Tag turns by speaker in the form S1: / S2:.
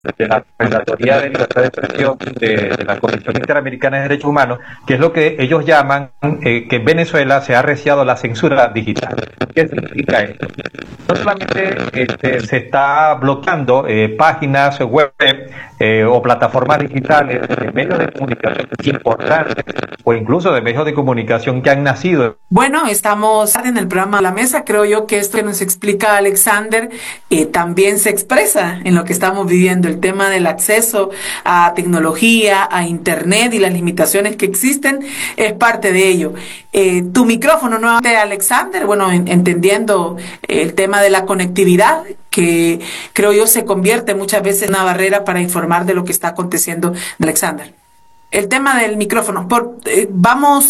S1: de la Relatoría de Libertad de Expresión de la Comisión Interamericana de Derechos Humanos, que es lo que ellos llaman que en Venezuela se ha arreciado la censura digital. ¿Qué significa esto? No solamente se está bloqueando páginas web o plataformas digitales de medios de comunicación importantes o incluso de medios de comunicación que han nacido.
S2: Bueno, estamos en el programa La Mesa. Creo yo que esto que nos explica Alexander también se expresa en lo que estamos viviendo, el tema del acceso a tecnología, a Internet y las limitaciones que existen es parte de ello. Tu micrófono nuevamente, Alexander, bueno, entendiendo el tema de la conectividad, que creo yo se convierte muchas veces en una barrera para informar de lo que está aconteciendo, Alexander. El tema del micrófono, vamos